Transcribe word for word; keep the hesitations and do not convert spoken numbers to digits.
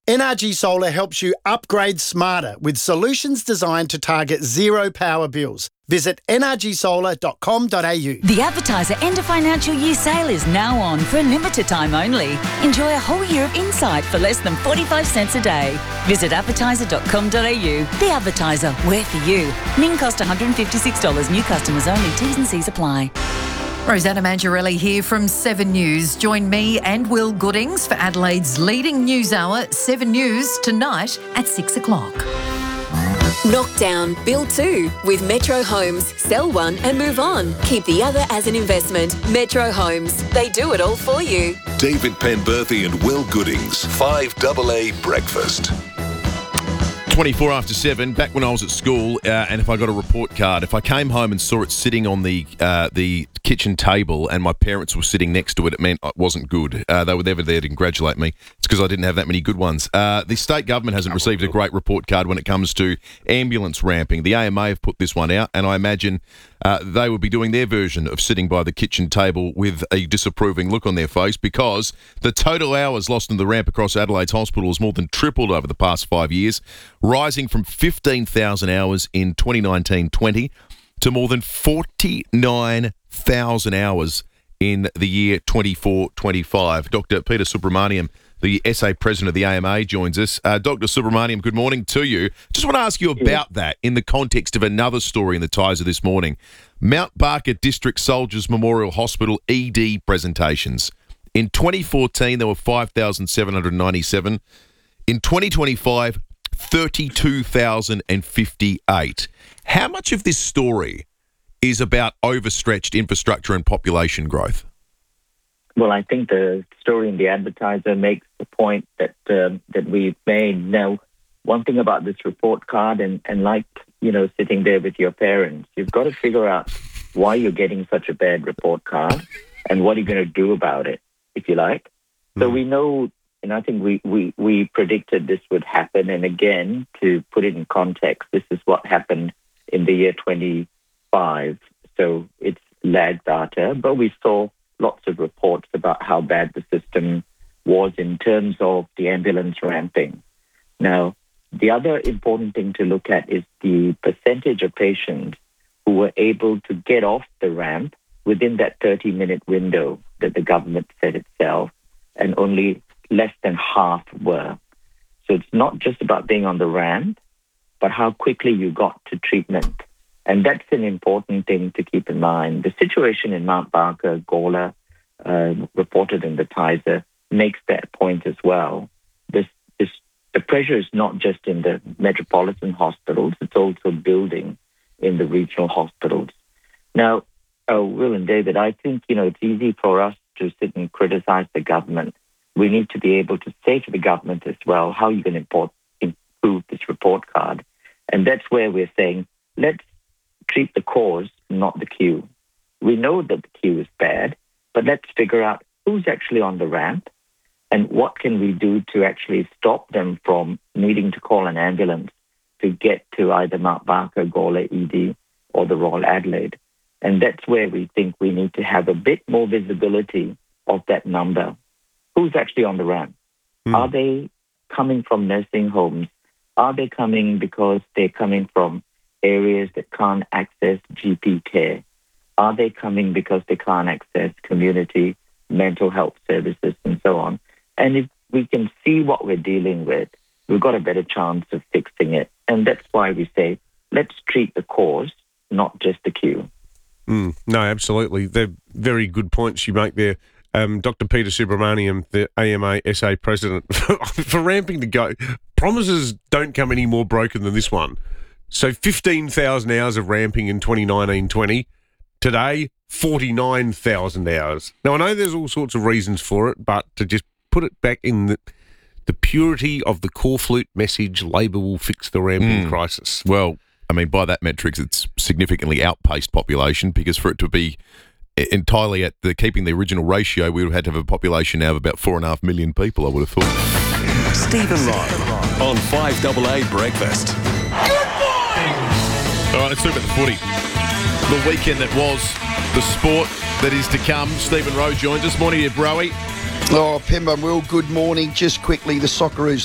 N R G Solar helps you upgrade smarter with solutions designed to target zero power bills. Visit n r g solar dot com dot a u. The Advertiser End of Financial Year sale is now on for a limited time only. Enjoy a whole year of insight for less than forty-five cents a day. Visit advertiser dot com dot a u. The Advertiser, we're for you. Min cost one hundred fifty-six dollars. New customers only. T's and C's apply. Rosanna Mangiarelli here from Seven News. Join me and Will Goodings for Adelaide's leading news hour, Seven News, tonight at six o'clock. Knockdown, build two with Metro Homes. Sell one and move on. Keep the other as an investment. Metro Homes. They do it all for you. David Penberthy and Will Goodings. five double A Breakfast. twenty-four after seven, back when I was at school, uh, and if I got a report card, if I came home and saw it sitting on the uh, the kitchen table and my parents were sitting next to it, it meant it wasn't good. Uh, they were never there to congratulate me. It's because I didn't have that many good ones. Uh, the state government hasn't received a great report card when it comes to ambulance ramping. The A M A have put this one out, and I imagine uh, they would be doing their version of sitting by the kitchen table with a disapproving look on their face, because the total hours lost in the ramp across Adelaide's hospital has more than tripled over the past five years, rising from fifteen thousand hours in twenty nineteen twenty to more than forty-nine thousand hours in the year twenty-four twenty-five. Doctor Peter Subramaniam, the S A president of the A M A, joins us. Uh, Doctor Subramaniam, good morning to you. Just want to ask you about that in the context of another story in the Tiser this morning. Mount Barker District Soldiers Memorial Hospital E D presentations. In twenty fourteen, there were five thousand seven hundred ninety-seven. In twenty twenty-five, thirty-two thousand fifty-eight. How much of this story is about overstretched infrastructure and population growth? Well, I think the story in the Advertiser makes the point that uh, that we've made. Now, one thing about this report card, and, and like, you know, sitting there with your parents, you've got to figure out why you're getting such a bad report card and what are you going to do about it, if you like. Mm. So we know, and I think we, we, we predicted this would happen. And again, to put it in context, this is what happened in the year twenty-five. So it's lag data, but we saw lots of reports about how bad the system was in terms of the ambulance ramping. Now, the other important thing to look at is the percentage of patients who were able to get off the ramp within that thirty-minute window that the government set itself, and only less than half were. So it's not just about being on the ramp, but how quickly you got to treatment. And that's an important thing to keep in mind. The situation in Mount Barker, Gawler, uh, reported in the Tiser, makes that point as well. This, this, the pressure is not just in the metropolitan hospitals, it's also building in the regional hospitals. Now, uh, Will and David, I think, you know, it's easy for us to sit and criticize the government. We need to be able to say to the government as well, how you can import, improve this report card. And that's where we're saying, let's treat the cause, not the queue. We know that the queue is bad, but let's figure out who's actually on the ramp and what can we do to actually stop them from needing to call an ambulance to get to either Mount Barker, Gawler E D, or the Royal Adelaide. And that's where we think we need to have a bit more visibility of that number. Who's actually on the ramp? Mm. Are they coming from nursing homes? Are they coming because they're coming from areas that can't access G P care? Are they coming because they can't access community mental health services and so on? And if we can see what we're dealing with, we've got a better chance of fixing it. And that's why we say, let's treat the cause, not just the queue. Mm, no, absolutely. They're very good points you make there. Um, Doctor Peter Subramaniam, the A M A S A president, for ramping to go. Promises don't come any more broken than this one. So fifteen thousand hours of ramping in twenty nineteen twenty. Today, forty-nine thousand hours. Now, I know there's all sorts of reasons for it, but to just put it back in the, the purity of the Corflute message, Labor will fix the ramping mm. crisis. Well, I mean, by that metrics, it's significantly outpaced population, because for it to be entirely at the keeping the original ratio, we would have had to have a population now of about four and a half million people, I would have thought. Stephen Ryan on five double A Breakfast. Good boy! All right, let's talk about the footy. The weekend that was, the sport that is to come. Stephen Rowe joins us. Morning to you, Broey. Oh, Pemba, Will, good morning. Just quickly, the Socceroos